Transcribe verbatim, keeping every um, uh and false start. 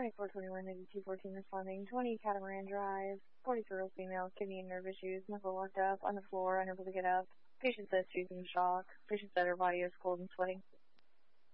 twenty-four twenty-one ninety-two fourteen responding. twenty Catamaran Drive. forty-three-year-old female, kidney and nerve issues. Muscle locked up on the floor, unable to get up. Patient says she's in shock. Patient said her body is cold and sweating.